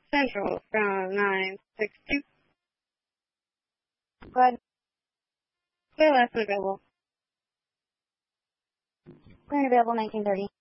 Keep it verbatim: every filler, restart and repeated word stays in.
Central from nine six two. Go ahead. Clear last and available. Clear and available nineteen thirty.